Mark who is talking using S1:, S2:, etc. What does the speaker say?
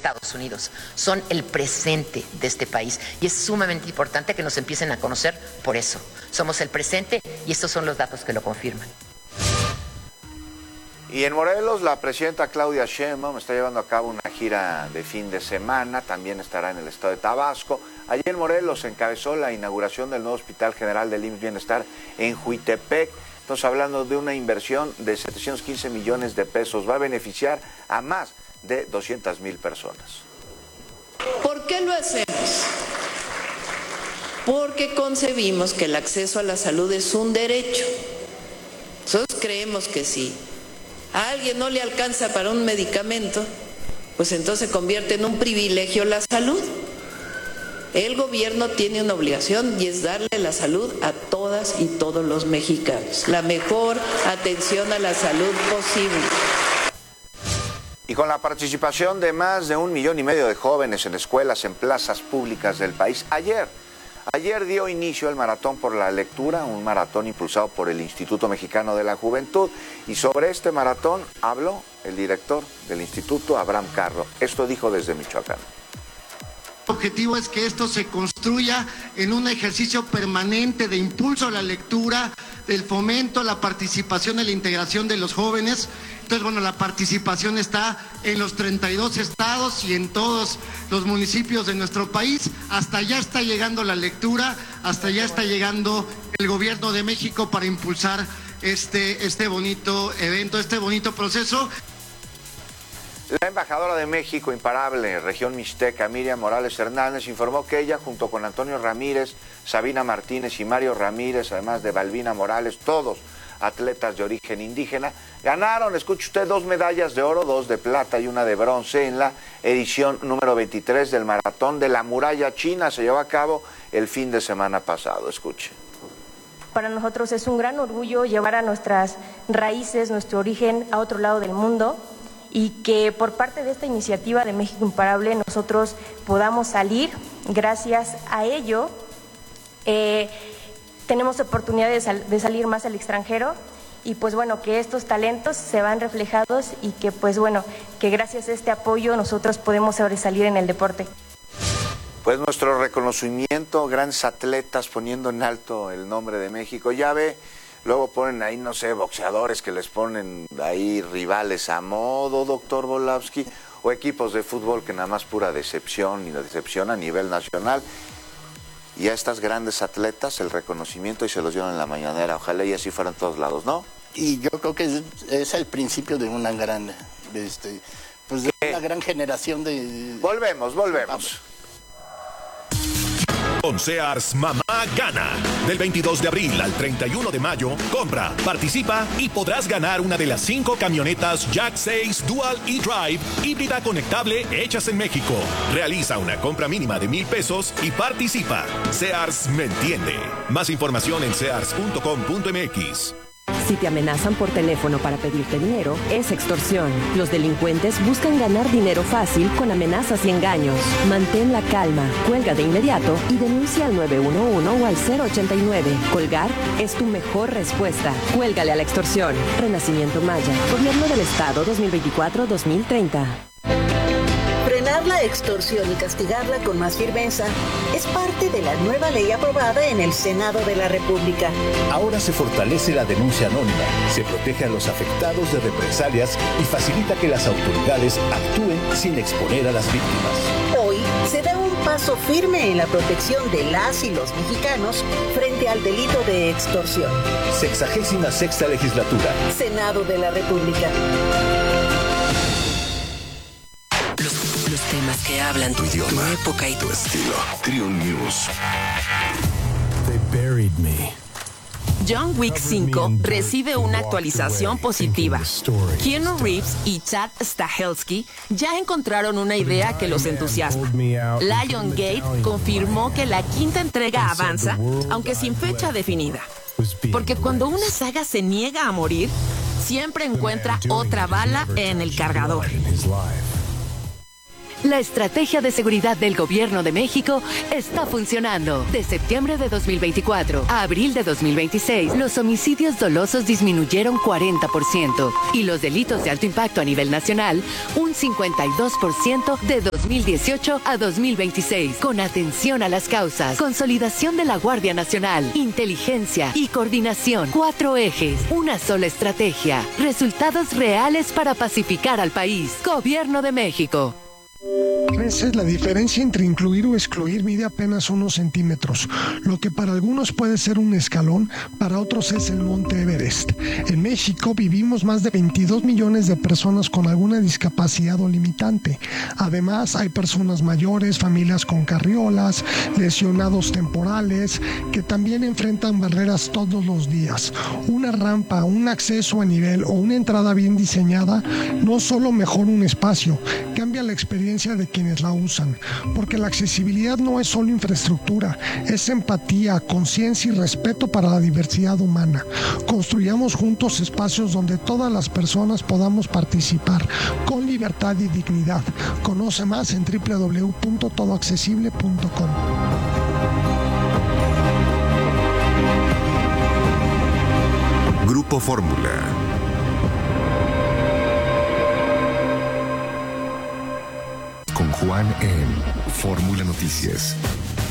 S1: Estados Unidos, son el presente de este país y es sumamente importante que nos empiecen a conocer por eso. Somos el presente y estos son los datos que lo confirman.
S2: Y en Morelos, la presidenta Claudia Sheinbaum está llevando a cabo una gira de fin de semana, también estará en el estado de Tabasco. Allí en Morelos encabezó la inauguración del nuevo Hospital General del IMSS Bienestar en Juitepec. Estamos hablando de una inversión de 715 millones de pesos. Va a beneficiar a más de 200,000 personas.
S3: ¿Por qué lo hacemos? Porque concebimos que el acceso a la salud es un derecho. Nosotros creemos que sí. A alguien no le alcanza para un medicamento, pues entonces se convierte en un privilegio la salud. El gobierno tiene una obligación y es darle la salud a todas y todos los mexicanos, la mejor atención a la salud posible.
S2: Y con la participación de más de 1,5 millones de jóvenes en escuelas, en plazas públicas del país, Ayer dio inicio el Maratón por la Lectura, un maratón impulsado por el Instituto Mexicano de la Juventud. Y sobre este maratón habló el director del instituto, Abraham Carro. Esto dijo desde Michoacán.
S4: El objetivo es que esto se construya en un ejercicio permanente de impulso a la lectura, del fomento, la participación y la integración de los jóvenes. Entonces, bueno, la participación está en los 32 estados y en todos los municipios de nuestro país. Hasta allá está llegando la lectura, hasta allá está llegando el gobierno de México para impulsar este bonito evento, este bonito proceso.
S2: La embajadora de México, imparable, región mixteca, Miriam Morales Hernández, informó que ella, junto con Antonio Ramírez, Sabina Martínez y Mario Ramírez, además de Balbina Morales, todos atletas de origen indígena, ganaron, escuche usted, 2 medallas de oro, 2 de plata y 1 de bronce en la edición número 23 del Maratón de la Muralla China. Se llevó a cabo el fin de semana pasado. Escuche.
S5: Para nosotros es un gran orgullo llevar a nuestras raíces, nuestro origen a otro lado del mundo, y que por parte de esta iniciativa de México Imparable nosotros podamos salir. Gracias a ello tenemos oportunidad de salir más al extranjero y pues bueno, que estos talentos se van reflejados y que pues bueno, que gracias a este apoyo nosotros podemos sobresalir en el deporte.
S2: Pues nuestro reconocimiento, grandes atletas poniendo en alto el nombre de México. Ya ve, luego ponen ahí, no sé, boxeadores que les ponen ahí rivales a modo, doctor Volavsky, o equipos de fútbol que nada más pura decepción y la decepción a nivel nacional. Y a estas grandes atletas el reconocimiento y se los dieron en la mañanera. Ojalá y así fuera en todos lados, ¿no?
S6: Y yo creo que es el principio de una gran, pues de una gran generación de...
S2: Volvemos.
S7: Con Sears, mamá gana. Del 22 de abril al 31 de mayo, compra, participa y podrás ganar una de las 5 camionetas Jack 6 Dual e-Drive híbrida conectable hechas en México. Realiza una compra mínima de 1,000 pesos y participa. Sears me entiende. Más información en sears.com.mx.
S8: Si te amenazan por teléfono para pedirte dinero, es extorsión. Los delincuentes buscan ganar dinero fácil con amenazas y engaños. Mantén la calma, cuelga de inmediato y denuncia al 911 o al 089. Colgar es tu mejor respuesta. Cuélgale a la extorsión. Renacimiento Maya. Gobierno del Estado 2024-2030.
S9: Frenar la extorsión y castigarla con más firmeza es parte de la nueva ley aprobada en el Senado de la República.
S10: Ahora se fortalece la denuncia anónima, se protege a los afectados de represalias y facilita que las autoridades actúen sin exponer a las víctimas.
S9: Hoy se da un paso firme en la protección de las y los mexicanos frente al delito de extorsión.
S10: 66ª legislatura.
S9: Senado de la República.
S11: Los temas que hablan tu idioma, tu época y tu estilo. Trio News.
S12: They buried me.
S13: John Wick 5 recibe una actualización positiva. Keanu Reeves y Chad Stahelski ya encontraron una idea que los entusiasma. Lionsgate confirmó que la quinta entrega avanza, aunque sin fecha definida. Porque cuando una saga se niega a morir, siempre encuentra otra bala en el cargador.
S14: La estrategia de seguridad del Gobierno de México está funcionando. De septiembre de 2024 a abril de 2026, los homicidios dolosos disminuyeron 40% y los delitos de alto impacto a nivel nacional un 52% de 2018 a 2026. Con atención a las causas, consolidación de la Guardia Nacional, inteligencia y coordinación. 4 ejes, una sola estrategia. Resultados reales para pacificar al país. Gobierno de México.
S15: A veces la diferencia entre incluir o excluir mide apenas unos centímetros. Lo que para algunos puede ser un escalón, para otros es el Monte Everest. En México vivimos más de 22 millones de personas con alguna discapacidad o limitante. Además, hay personas mayores, familias con carriolas, lesionados temporales, que también enfrentan barreras todos los días. Una rampa, un acceso a nivel o una entrada bien diseñada no solo mejora un espacio, cambia la experiencia de quienes la usan, porque la accesibilidad no es solo infraestructura, es empatía, conciencia y respeto para la diversidad humana. Construyamos juntos espacios donde todas las personas podamos participar con libertad y dignidad. Conoce más en www.todoaccesible.com.
S16: Grupo Fórmula. Con Juan en Fórmula Noticias.